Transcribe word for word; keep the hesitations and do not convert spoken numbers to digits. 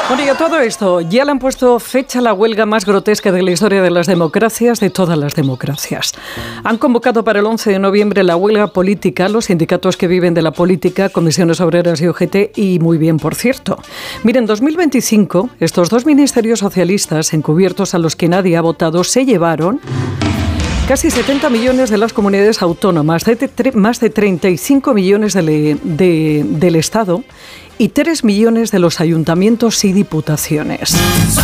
Bueno, y a todo esto, ya le han puesto fecha a la huelga más grotesca de la historia de las democracias, de todas las democracias. Han convocado para el once de noviembre la huelga política, los sindicatos que viven de la política, Comisiones Obreras y U G T, y muy bien, por cierto. Miren, en dos mil veinticinco, estos dos ministerios socialistas, encubiertos a los que nadie ha votado, se llevaron casi setenta millones de las comunidades autónomas, de tre- más de treinta y cinco millones de, de, del Estado y tres millones de los ayuntamientos y diputaciones.